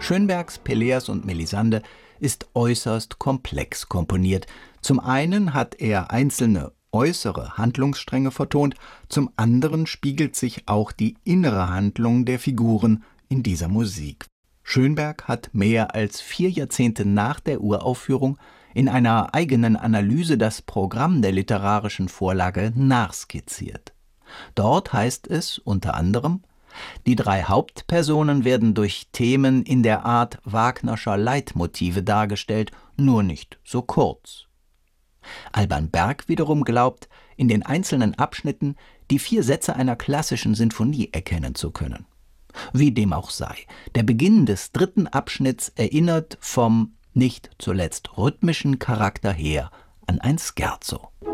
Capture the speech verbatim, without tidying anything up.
Schönbergs Pelleas und Melisande ist äußerst komplex komponiert. Zum einen hat er einzelne äußere Handlungsstränge vertont, zum anderen spiegelt sich auch die innere Handlung der Figuren in dieser Musik. Schönberg hat mehr als vier Jahrzehnte nach der Uraufführung in einer eigenen Analyse das Programm der literarischen Vorlage nachskizziert. Dort heißt es unter anderem: Die drei Hauptpersonen werden durch Themen in der Art Wagnerscher Leitmotive dargestellt, nur nicht so kurz. Alban Berg wiederum glaubt, in den einzelnen Abschnitten die vier Sätze einer klassischen Sinfonie erkennen zu können. Wie dem auch sei, der Beginn des dritten Abschnitts erinnert vom nicht zuletzt rhythmischen Charakter her an ein Scherzo.